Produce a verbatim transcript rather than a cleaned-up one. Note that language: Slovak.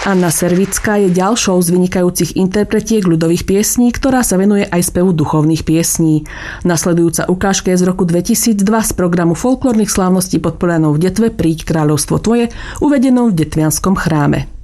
Anna Servická je ďalšou z vynikajúcich interpretiek ľudových piesní, ktorá sa venuje aj spevu duchovných piesní. Nasledujúca ukážka je z roku dvetisícdva z programu folklórnych slávností pod Polianou v Detve Príď kráľovstvo tvoje, uvedenou v Detvianskom chráme.